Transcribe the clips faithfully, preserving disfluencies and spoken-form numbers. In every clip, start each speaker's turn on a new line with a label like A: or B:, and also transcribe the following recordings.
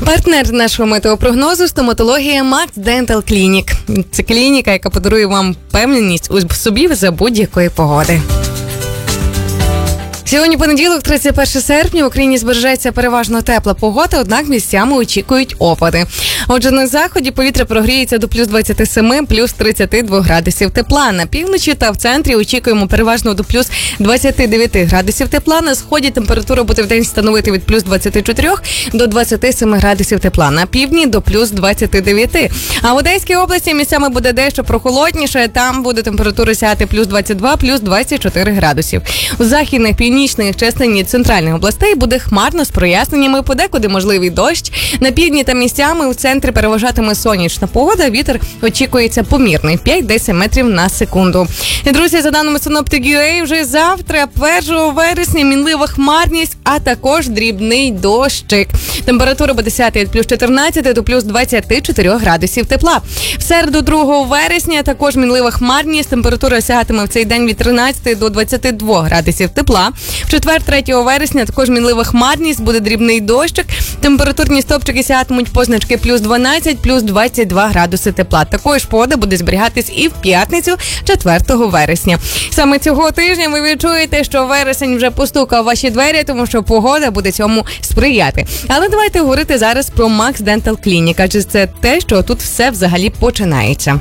A: Партнер нашого метеопрогнозу – стоматологія Max Dental Clinic. Це клініка, яка подарує вам впевненість у собі за будь-якої погоди. Сьогодні понеділок, тридцять перше серпня, в Україні збережеться переважно тепла погода, однак місцями очікують опади. Отже, на заході повітря прогріється до плюс двадцять сім, плюс тридцять два градусів тепла. На півночі та в центрі очікуємо переважно до плюс двадцять дев'ять градусів тепла. На сході температура буде в день становити від плюс двадцять чотири до двадцять сім градусів тепла. На півдні до плюс двадцять дев'ять. А в Одеській області місцями буде дещо прохолодніше. Там буде температура сягати плюс двадцять два, плюс двадцять чотири градусів. У західних, північних частині центральних областей буде хмарно з проясненнями, подекуди можливий дощ. На півдні та місцями в центрі переважатиме сонячна погода, вітер очікується помірний – п'ять-десять метрів на секунду. І, друзі, за даними Synoptic.ua, вже завтра, першого вересня, мінлива хмарність, а також дрібний дощик. Температура буде сягати від плюс чотирнадцять до плюс двадцять чотири градусів тепла. В середу, другого вересня, також мінлива хмарність, температура сягатиме в цей день від тринадцяти до двадцяти двох градусів тепла. В четвер, третього вересня, також мінлива хмарність, буде дрібний дощик. Температурні стопчики сягатимуть позначки плюс дванадцять, плюс двадцять два градуси тепла. Також погода буде зберігатись і в п'ятницю, четвертого вересня. Саме цього тижня ви відчуєте, що вересень вже постукав в ваші двері, тому що погода буде цьому сприяти. Але давайте говорити зараз про Max Dental Clinic, адже це те, що тут все взагалі починається.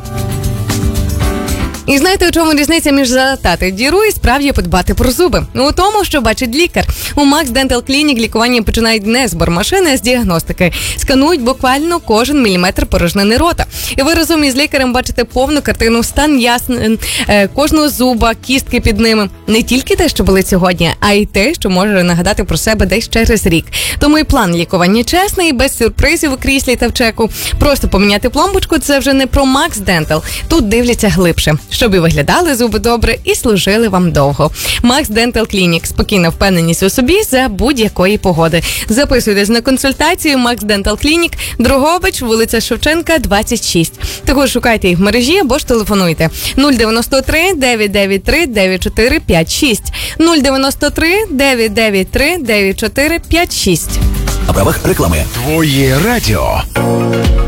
A: І знаєте, у чому різниця між залатати діру і справді подбати про зуби? У тому, що бачить лікар. У Max Dental Clinic лікування починають не з бормашини, а з діагностики. Сканують буквально кожен міліметр порожнини рота. І ви разом із лікарем бачите повну картину, стан ясен, кожного зуба, кістки під ними. Не тільки те, що болить сьогодні, а й те, що може нагадати про себе десь через рік. Тому і план лікування чесний, без сюрпризів у кріслі та в чеку. Просто поміняти пломбочку – це вже не про Max Dental. Тут дивляться глибше, щоб і виглядали зуби добре і служили вам довго. Max Dental Clinic. Спокійна впевненість у собі за будь-якої погоди. Записуйтесь на консультацію Max Dental Clinic, Дрогобич, вулиця Шевченка, двадцять шість. Також шукайте їх в мережі або ж телефонуйте. нуль дев'яносто три дев'ять дев'ять три дев'ять чотири п'ять шість. нуль дев'яносто три дев'ять дев'ять три дев'ять чотири п'ять шість.
B: На правах реклами. Твоє радіо.